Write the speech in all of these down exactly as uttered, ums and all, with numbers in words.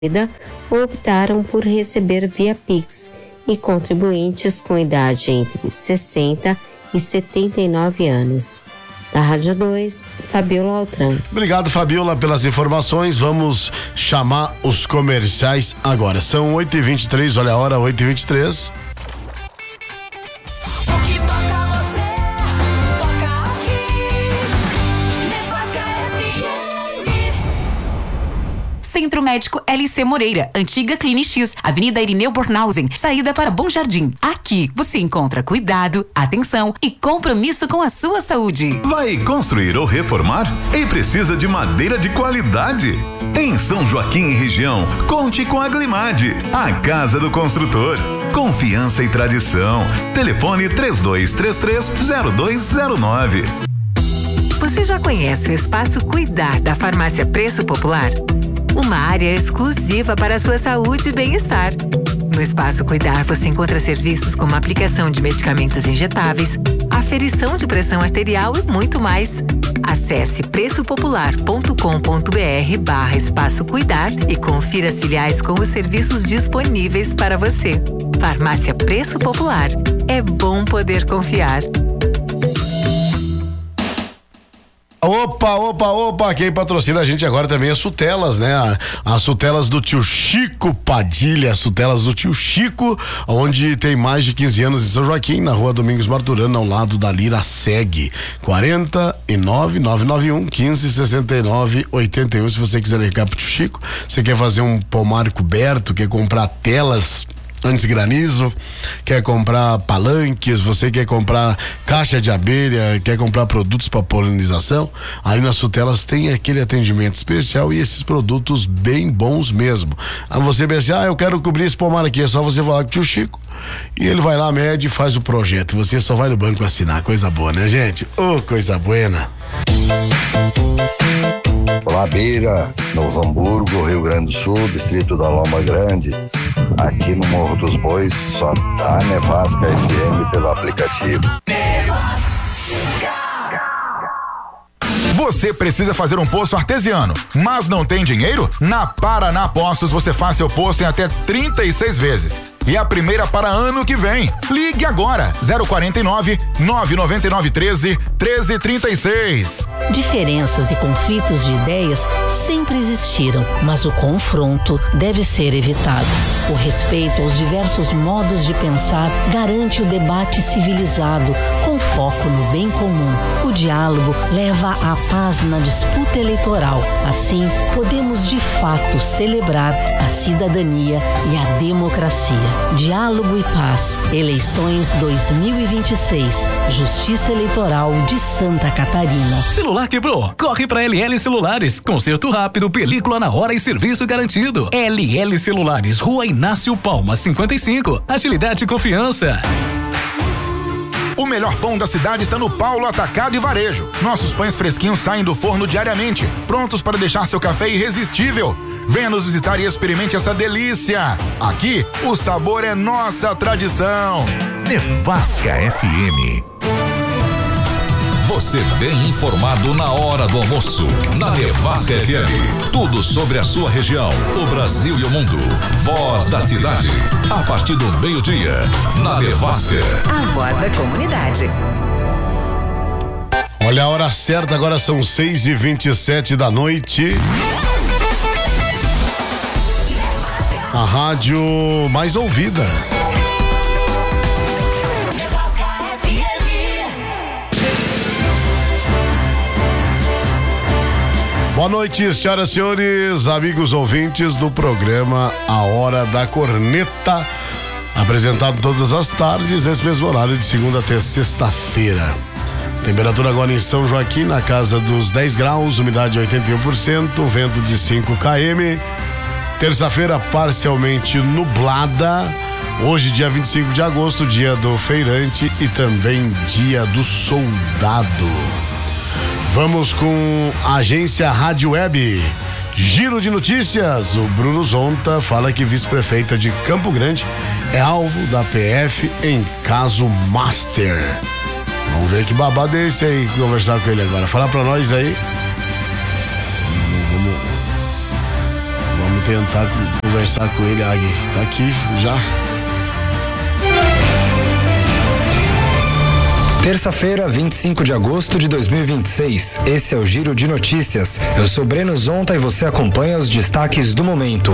optaram por receber via Pix e contribuintes com idade entre sessenta e setenta e nove anos. Da Rádio dois, Fabiola Altran. Obrigado, Fabiola, pelas informações. Vamos chamar os comerciais agora. São oito e vinte e três, olha a hora, oito e vinte e três. Centro Médico L C Moreira, antiga Clinix, Avenida Irineu Bornhausen, saída para Bom Jardim. Aqui você encontra cuidado, atenção e compromisso com a sua saúde. Vai construir ou reformar e precisa de madeira de qualidade? Em São Joaquim e região, conte com a Glimad, a casa do construtor. Confiança e tradição. Telefone três dois três três, zero dois zero nove. Você já conhece o Espaço Cuidar da Farmácia Preço Popular? Uma área exclusiva para a sua saúde e bem-estar. No Espaço Cuidar você encontra serviços como aplicação de medicamentos injetáveis, aferição de pressão arterial e muito mais. Acesse preçopopular.com.br barra Espaço Cuidar e confira as filiais com os serviços disponíveis para você. Farmácia Preço Popular. É bom poder confiar. Opa, opa, opa, quem patrocina a gente agora também é Sutelas, né? As Sutelas do tio Chico Padilha, as Sutelas do tio Chico, onde tem mais de quinze anos em São Joaquim, na rua Domingos Marturano, ao lado da Lira Seg. quarenta e nove, nove nove um, quinze, sessenta e nove, oitenta e um. Se você quiser ligar pro tio Chico, você quer fazer um pomar coberto, quer comprar telas anti-granizo, quer comprar palanques, você quer comprar caixa de abelha, quer comprar produtos para polinização, aí nas Sutelas tem aquele atendimento especial e esses produtos bem bons mesmo. Aí você pensa, ah, eu quero cobrir esse pomar aqui, é só você falar com o tio Chico e ele vai lá, mede e faz o projeto. Você só vai no banco assinar, coisa boa, né, gente? Ô, oh, coisa buena. Olá, Beira, Novo Hamburgo, Rio Grande do Sul, distrito da Loma Grande. Aqui no Morro dos Bois só dá Nevasca F M pelo aplicativo. Você precisa fazer um poço artesiano, mas não tem dinheiro? Na Paraná Poços você faz seu poço em até trinta e seis vezes. E a primeira para ano que vem. Ligue agora, zero quarenta e nove, nove noventa e nove, treze, treze trinta e seis. Diferenças e conflitos de ideias sempre existiram, mas o confronto deve ser evitado. O respeito aos diversos modos de pensar garante o debate civilizado, com foco no bem comum. O diálogo leva à paz na disputa eleitoral. Assim, podemos de fato celebrar a cidadania e a democracia. Diálogo e paz. Eleições dois mil e vinte e seis. Justiça Eleitoral de Santa Catarina. Celular quebrou? Corre para L L Celulares. Conserto rápido, película na hora e serviço garantido. L L Celulares, Rua Inácio Palma, cinquenta e cinco. Agilidade e confiança. O melhor pão da cidade está no Paulo Atacado e Varejo. Nossos pães fresquinhos saem do forno diariamente, prontos para deixar seu café irresistível. Venha nos visitar e experimente essa delícia. Aqui, o sabor é nossa tradição. Nevasca F M. Você bem informado na hora do almoço. Na Nevasca F M. Tudo sobre a sua região, o Brasil e o mundo. Voz da cidade. A partir do meio-dia. Na Nevasca. A voz da comunidade. Olha a hora certa, agora são seis e vinte e sete da noite. A rádio mais ouvida. Boa noite, senhoras e senhores, amigos ouvintes do programa A Hora da Corneta, apresentado todas as tardes, nesse mesmo horário, de segunda até sexta-feira. Temperatura agora em São Joaquim, na casa dos dez graus, umidade oitenta e um por cento, vento de cinco quilômetros. Terça-feira parcialmente nublada. Hoje, dia vinte e cinco de agosto, dia do feirante e também dia do soldado. Vamos com a agência Rádio Web. Giro de notícias. O Bruno Zonta fala que vice-prefeita de Campo Grande é alvo da P F em caso Master. Vamos ver que babado é esse aí, conversar com ele agora. Fala pra nós aí. Vamos, vamos Vou tentar conversar com ele, Agui. Tá aqui já. Terça-feira, vinte e cinco de agosto de dois mil e vinte e seis. Esse é o Giro de Notícias. Eu sou Breno Zonta e você acompanha os destaques do momento.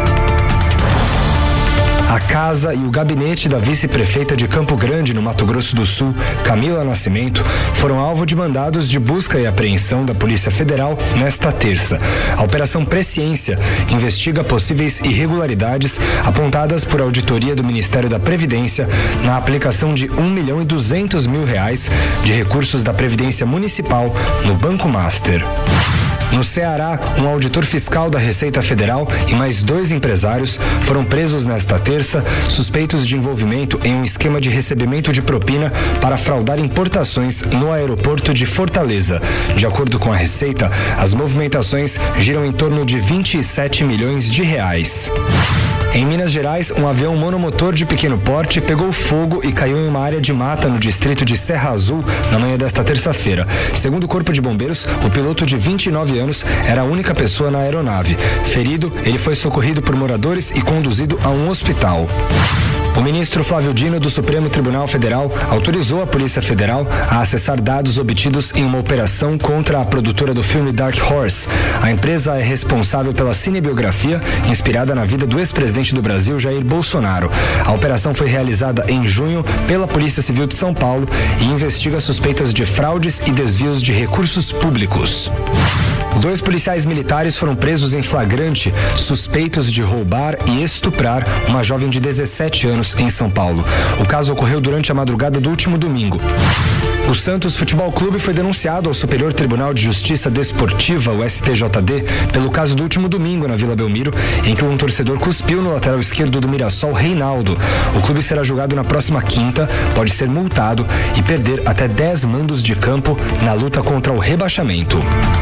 A casa e o gabinete da vice-prefeita de Campo Grande, no Mato Grosso do Sul, Camila Nascimento, foram alvo de mandados de busca e apreensão da Polícia Federal nesta terça. A Operação Presciência investiga possíveis irregularidades apontadas por auditoria do Ministério da Previdência na aplicação de um milhão e duzentos mil reais de recursos da Previdência Municipal no Banco Master. No Ceará, um auditor fiscal da Receita Federal e mais dois empresários foram presos nesta terça, suspeitos de envolvimento em um esquema de recebimento de propina para fraudar importações no aeroporto de Fortaleza. De acordo com a Receita, as movimentações giram em torno de vinte e sete milhões de reais. Em Minas Gerais, um avião monomotor de pequeno porte pegou fogo e caiu em uma área de mata no distrito de Serra Azul na manhã desta terça-feira. Segundo o Corpo de Bombeiros, o piloto de vinte e nove anos era a única pessoa na aeronave. Ferido, ele foi socorrido por moradores e conduzido a um hospital. O ministro Flávio Dino, do Supremo Tribunal Federal, autorizou a Polícia Federal a acessar dados obtidos em uma operação contra a produtora do filme Dark Horse. A empresa é responsável pela cinebiografia inspirada na vida do ex-presidente do Brasil, Jair Bolsonaro. A operação foi realizada em junho pela Polícia Civil de São Paulo e investiga suspeitas de fraudes e desvios de recursos públicos. Dois policiais militares foram presos em flagrante, suspeitos de roubar e estuprar uma jovem de dezessete anos em São Paulo. O caso ocorreu durante a madrugada do último domingo. O Santos Futebol Clube foi denunciado ao Superior Tribunal de Justiça Desportiva, o S T J D, pelo caso do último domingo na Vila Belmiro, em que um torcedor cuspiu no lateral esquerdo do Mirassol, Reinaldo. O clube será julgado na próxima quinta, pode ser multado e perder até dez mandos de campo na luta contra o rebaixamento.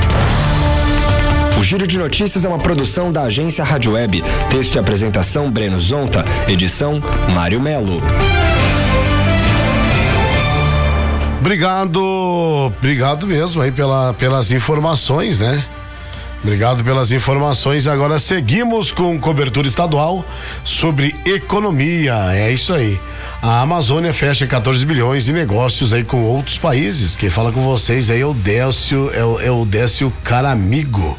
O Giro de Notícias é uma produção da agência Rádio Web. Texto e apresentação Breno Zonta. Edição Mário Melo. Obrigado, obrigado mesmo aí pela, pelas informações, né? Obrigado pelas informações. Agora seguimos com cobertura estadual sobre economia. É isso aí. A Amazônia fecha quatorze bilhões de negócios aí com outros países. Quem fala com vocês aí é o Décio, é o, é o Décio Caramigo.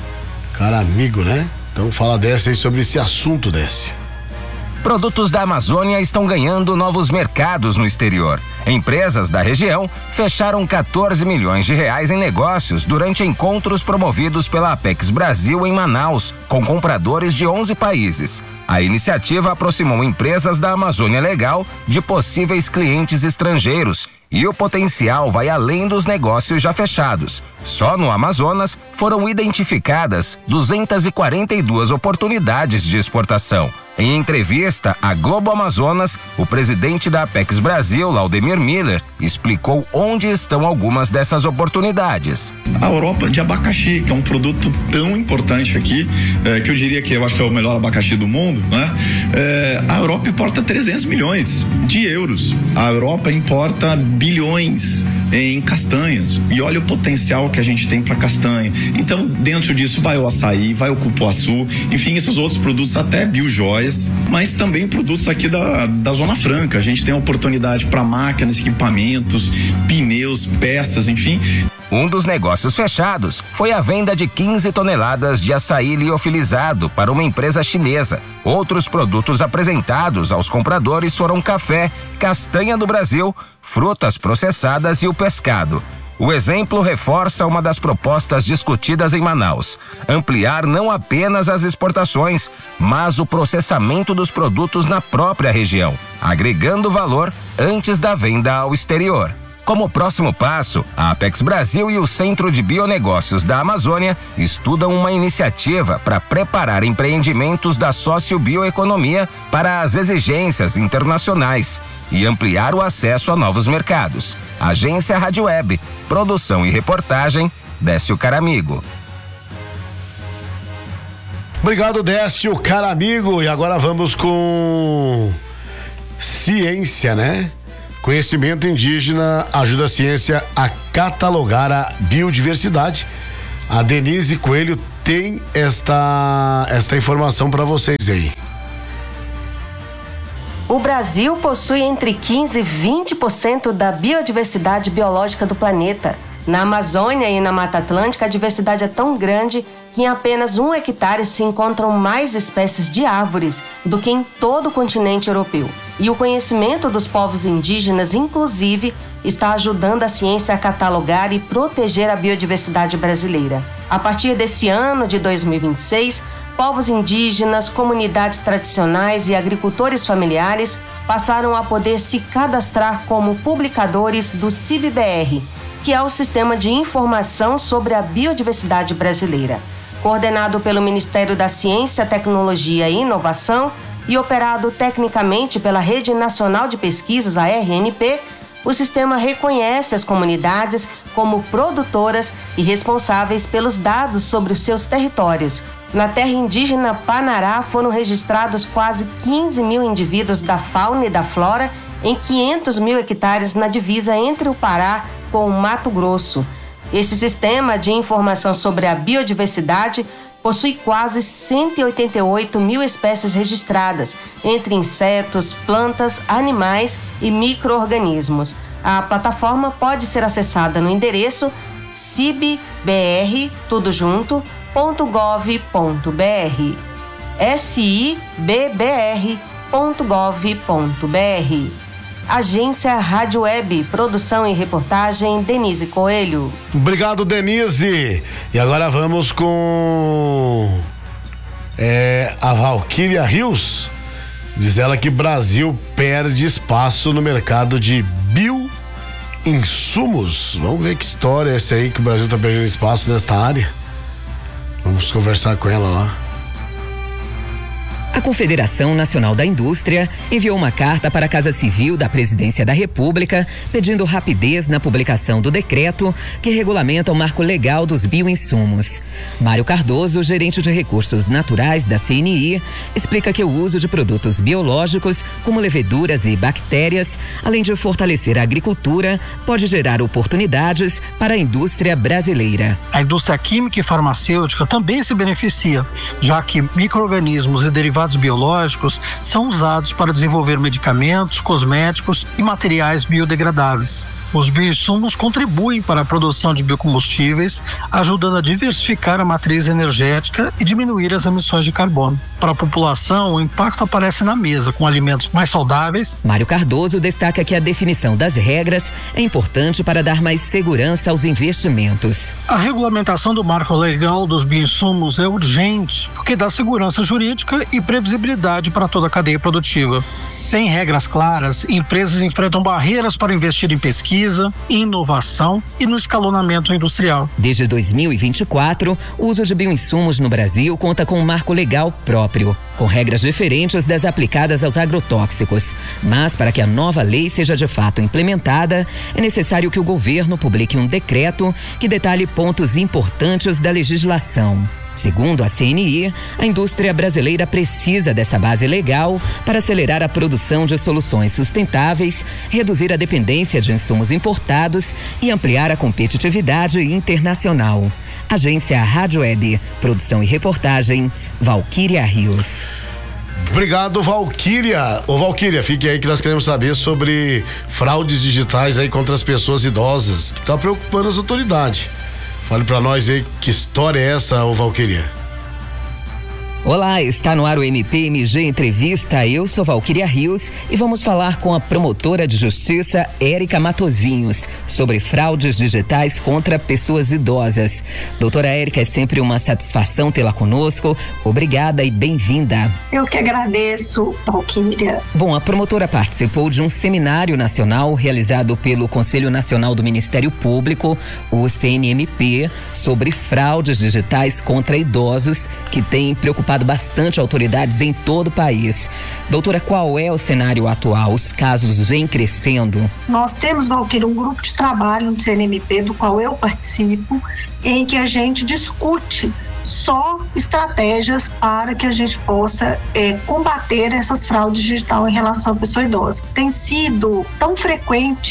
Cara amigo, né? Então fala Décio aí sobre esse assunto, Décio. Produtos da Amazônia estão ganhando novos mercados no exterior. Empresas da região fecharam quatorze milhões de reais em negócios durante encontros promovidos pela Apex Brasil em Manaus, com compradores de onze países. A iniciativa aproximou empresas da Amazônia Legal de possíveis clientes estrangeiros e o potencial vai além dos negócios já fechados. Só no Amazonas foram identificadas duzentas e quarenta e duas oportunidades de exportação. Em entrevista à Globo Amazonas, o presidente da Apex Brasil, Laudemir Miller, explicou onde estão algumas dessas oportunidades. A Europa de abacaxi, que é um produto tão importante aqui, é, que eu diria que eu acho que é o melhor abacaxi do mundo, né? É, a Europa importa trezentos milhões de euros. A Europa importa bilhões em castanhas. E olha o potencial que a gente tem para castanha. Então, dentro disso vai o açaí, vai o cupuaçu, enfim, esses outros produtos, até biojoias, mas também produtos aqui da, da Zona Franca. A gente tem oportunidade para máquinas, equipamentos, pneus, peças, enfim. Um dos negócios fechados foi a venda de quinze toneladas de açaí liofilizado para uma empresa chinesa. Outros produtos apresentados aos compradores foram café, castanha do Brasil, frutas processadas e o pescado. O exemplo reforça uma das propostas discutidas em Manaus: ampliar não apenas as exportações, mas o processamento dos produtos na própria região, agregando valor antes da venda ao exterior. Como próximo passo, a Apex Brasil e o Centro de Bionegócios da Amazônia estudam uma iniciativa para preparar empreendimentos da sociobioeconomia para as exigências internacionais e ampliar o acesso a novos mercados. Agência Rádio Web, produção e reportagem, Décio Caramigo. Obrigado, Décio Caramigo. E agora vamos com ciência, né? Conhecimento indígena ajuda a ciência a catalogar a biodiversidade. A Denise Coelho tem esta, esta informação para vocês aí. O Brasil possui entre quinze e vinte por cento da biodiversidade biológica do planeta. Na Amazônia e na Mata Atlântica, a diversidade é tão grande que em apenas um hectare se encontram mais espécies de árvores do que em todo o continente europeu. E o conhecimento dos povos indígenas, inclusive, está ajudando a ciência a catalogar e proteger a biodiversidade brasileira. A partir desse ano de dois mil e vinte e seis, povos indígenas, comunidades tradicionais e agricultores familiares passaram a poder se cadastrar como publicadores do C I B B R, que é o Sistema de Informação sobre a Biodiversidade Brasileira. Coordenado pelo Ministério da Ciência, Tecnologia e Inovação e operado tecnicamente pela Rede Nacional de Pesquisas, a R N P, o sistema reconhece as comunidades como produtoras e responsáveis pelos dados sobre os seus territórios. Na terra indígena Panará foram registrados quase quinze mil indivíduos da fauna e da flora em quinhentos mil hectares na divisa entre o Pará com o Mato Grosso. Esse sistema de informação sobre a biodiversidade possui quase cento e oitenta e oito mil espécies registradas, entre insetos, plantas, animais e micro-organismos. A plataforma pode ser acessada no endereço cibr, tudo junto, ponto gov ponto br, cibr ponto gov ponto br. Agência Rádio Web, produção e reportagem, Denise Coelho. Obrigado, Denise. E agora vamos com é, a Valquíria Rios. Diz ela que Brasil perde espaço no mercado de bioinsumos. Vamos ver que história é essa aí que o Brasil está perdendo espaço nesta área. Vamos conversar com ela lá. A Confederação Nacional da Indústria enviou uma carta para a Casa Civil da Presidência da República pedindo rapidez na publicação do decreto que regulamenta o marco legal dos bioinsumos. Mário Cardoso, gerente de recursos naturais da C N I, explica que o uso de produtos biológicos, como leveduras e bactérias, além de fortalecer a agricultura, pode gerar oportunidades para a indústria brasileira. A indústria química e farmacêutica também se beneficia, já que micro-organismos e derivados biológicos são usados para desenvolver medicamentos, cosméticos e materiais biodegradáveis. Os bioinsumos contribuem para a produção de biocombustíveis, ajudando a diversificar a matriz energética e diminuir as emissões de carbono. Para a população, o impacto aparece na mesa, com alimentos mais saudáveis. Mário Cardoso destaca que a definição das regras é importante para dar mais segurança aos investimentos. A regulamentação do marco legal dos bioinsumos é urgente, porque dá segurança jurídica e previsibilidade para toda a cadeia produtiva. Sem regras claras, empresas enfrentam barreiras para investir em pesquisa, inovação e no escalonamento industrial. Desde dois mil e vinte e quatro, o uso de bioinsumos no Brasil conta com um marco legal próprio, com regras diferentes das aplicadas aos agrotóxicos. Mas para que a nova lei seja de fato implementada, é necessário que o governo publique um decreto que detalhe pontos importantes da legislação. Segundo a C N I, a indústria brasileira precisa dessa base legal para acelerar a produção de soluções sustentáveis, reduzir a dependência de insumos importados e ampliar a competitividade internacional. Agência Rádio Web, produção e reportagem, Valquíria Rios. Obrigado, Valquíria. Ô, Valquíria, fique aí que nós queremos saber sobre fraudes digitais aí contra as pessoas idosas, que tá preocupando as autoridades. Fale pra nós aí, que história é essa, ô Valquíria? Olá, está no ar o M P M G Entrevista. Eu sou Valquíria Rios e vamos falar com a promotora de justiça Érica Matosinhos sobre fraudes digitais contra pessoas idosas. Doutora Érica, é sempre uma satisfação tê-la conosco. Obrigada e bem-vinda. Eu que agradeço, Valquíria. Bom, a promotora participou de um seminário nacional realizado pelo Conselho Nacional do Ministério Público, o C N M P, sobre fraudes digitais contra idosos, que tem preocupado bastante autoridades em todo o país. Doutora, qual é o cenário atual? Os casos vêm crescendo? Nós temos, Valquíria, um grupo de trabalho no C N M P, do qual eu participo, em que a gente discute só estratégias para que a gente possa é, combater essas fraudes digitais em relação à pessoa idosa. Tem sido tão frequente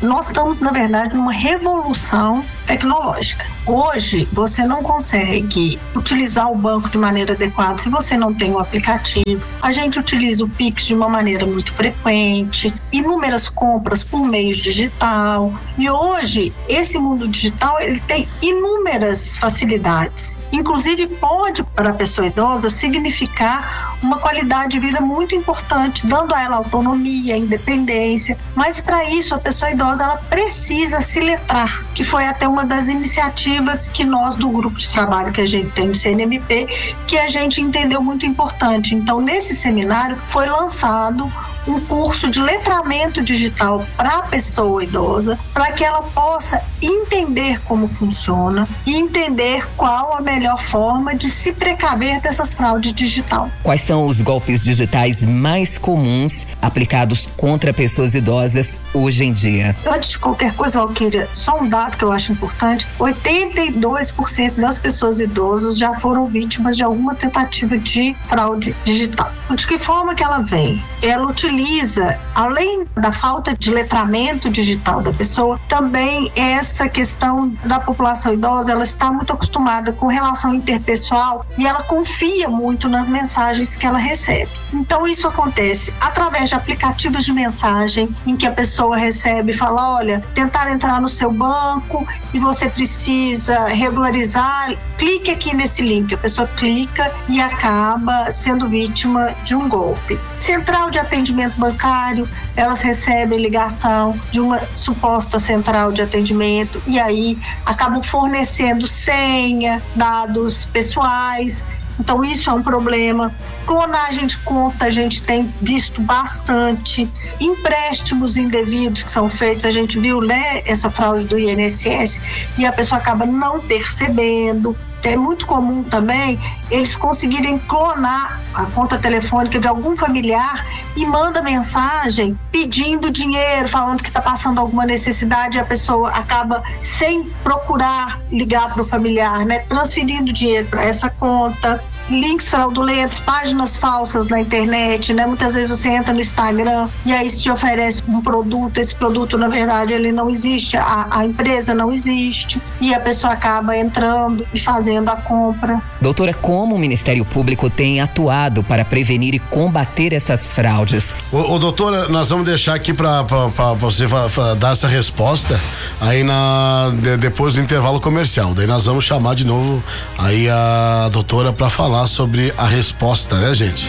nós estamos, na verdade, numa revolução tecnológica. Hoje, você não consegue utilizar o banco de maneira adequada se você não tem o aplicativo. A gente utiliza o Pix de uma maneira muito frequente, inúmeras compras por meio digital. E hoje, esse mundo digital, ele tem inúmeras facilidades. Inclusive, pode, para a pessoa idosa, significar uma qualidade de vida muito importante, dando a ela autonomia, independência. Mas, para isso, a pessoa idosa, ela precisa se letrar, que foi até uma das iniciativas que nós, do grupo de trabalho que a gente tem no C N M P, que a gente entendeu muito importante. Então, nesse seminário, foi lançado um curso de letramento digital para a pessoa idosa, para que ela possa entender como funciona e entender qual a melhor forma de se precaver dessas fraudes digitais. Quais são os golpes digitais mais comuns aplicados contra pessoas idosas hoje em dia? Antes de qualquer coisa, Valquíria, só um dado que eu acho importante: oitenta e dois por cento das pessoas idosas já foram vítimas de alguma tentativa de fraude digital. De que forma que ela vem? Ela utiliza, além da falta de letramento digital da pessoa, também essa questão da população idosa, ela está muito acostumada com relação interpessoal e ela confia muito nas mensagens que ela recebe. Então isso acontece através de aplicativos de mensagem em que a pessoa recebe e fala: olha, tentar entrar no seu banco e você precisa regularizar, clique aqui nesse link. A pessoa clica e acaba sendo vítima de um golpe. Central de atendimento bancário, elas recebem ligação de uma suposta central de atendimento e aí acabam fornecendo senha, dados pessoais. Então isso é um problema. Clonagem de conta a gente tem visto bastante. Empréstimos indevidos que são feitos, a gente viu, né, essa fraude do I N S S e a pessoa acaba não percebendo. É muito comum também eles conseguirem clonar a conta telefônica de algum familiar e manda mensagem pedindo dinheiro, falando que está passando alguma necessidade, e a pessoa acaba, sem procurar ligar para o familiar, né, transferindo dinheiro para essa conta. Links fraudulentos, páginas falsas na internet, né? Muitas vezes você entra no Instagram e aí se oferece um produto, esse produto na verdade ele não existe, a, a empresa não existe e a pessoa acaba entrando e fazendo a compra. Doutora, como o Ministério Público tem atuado para prevenir e combater essas fraudes? Ô, ô doutora, nós vamos deixar aqui para você fa, fa, dar essa resposta aí na, de, depois do intervalo comercial, daí nós vamos chamar de novo aí a doutora para falar sobre a resposta, né, gente?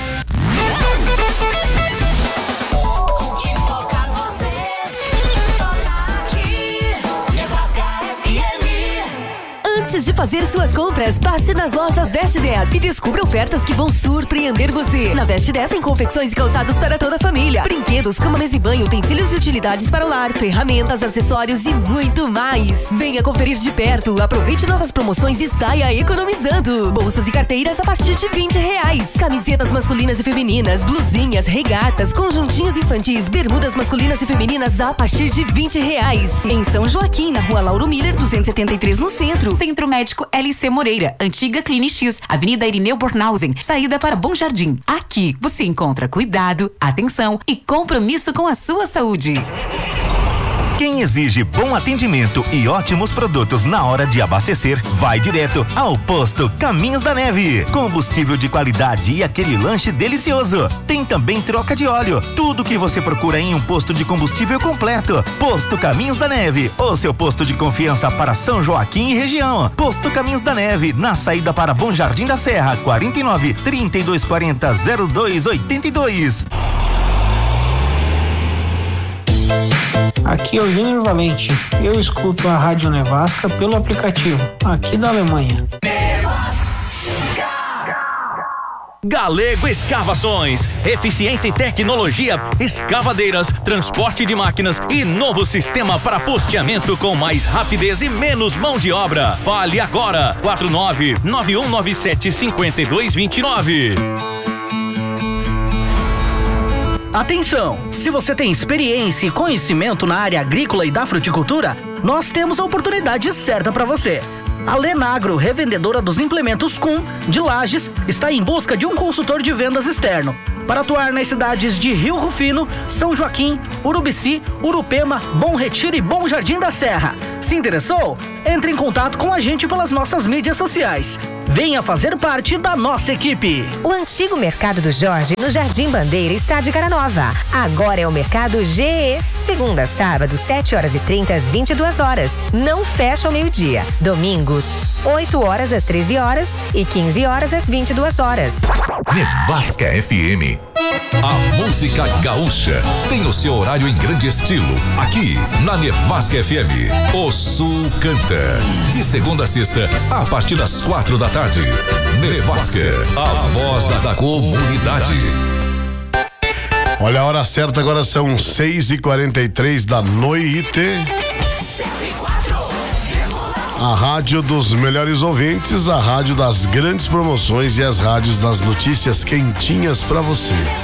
Antes de fazer suas compras, passe nas lojas Veste dez e descubra ofertas que vão surpreender você. Na Veste dez tem confecções e calçados para toda a família, brinquedos, cama, mesa e banho, utensílios e utilidades para o lar, ferramentas, acessórios e muito mais. Venha conferir de perto, aproveite nossas promoções e saia economizando. Bolsas e carteiras a partir de vinte reais. Camisetas masculinas e femininas, blusinhas, regatas, conjuntinhos infantis, bermudas masculinas e femininas a partir de vinte reais. Em São Joaquim, na rua Lauro Miller, duzentos e setenta e três, no centro. Centro Médico L C Moreira, antiga Clinix, Avenida Irineu Bornhausen, saída para Bom Jardim. Aqui você encontra cuidado, atenção e compromisso com a sua saúde. Quem exige bom atendimento e ótimos produtos na hora de abastecer, vai direto ao Posto Caminhos da Neve. Combustível de qualidade e aquele lanche delicioso. Tem também troca de óleo. Tudo que você procura em um posto de combustível completo. Posto Caminhos da Neve, o seu posto de confiança para São Joaquim e região. Posto Caminhos da Neve, na saída para Bom Jardim da Serra, quarenta e nove, trinta e dois quarenta, zero dois oitenta e dois. Aqui é o Júnior Valente. Eu escuto a Rádio Nevasca pelo aplicativo, aqui da Alemanha. Galego Escavações, eficiência e tecnologia, escavadeiras, transporte de máquinas e novo sistema para posteamento com mais rapidez e menos mão de obra. Fale agora, quatro nove nove um nove sete cinco dois dois nove. Atenção! Se você tem experiência e conhecimento na área agrícola e da fruticultura, nós temos a oportunidade certa para você. A Lenagro, revendedora dos implementos C U M de Lages, está em busca de um consultor de vendas externo. para atuar nas cidades de Rio Rufino, São Joaquim, Urubici, Urupema, Bom Retiro e Bom Jardim da Serra. Se interessou? Entre em contato com a gente pelas nossas mídias sociais. Venha fazer parte da nossa equipe. O antigo Mercado do Jorge, no Jardim Bandeira, está de cara nova. Agora é o Mercado G E. Segunda a sábado, sete horas e trinta às vinte e duas horas. Não fecha ao meio-dia. Domingos, oito horas às treze horas e quinze horas às vinte e duas horas. Nevasca F M. A música gaúcha tem o seu horário em grande estilo. Aqui na Nevasca F M. O Sul canta. De segunda a sexta, a partir das quatro da tarde. Nevasca, a voz da, da comunidade. Olha a hora certa, agora são seis e quarenta e três da noite. A rádio dos melhores ouvintes, a rádio das grandes promoções e as rádios das notícias quentinhas pra você.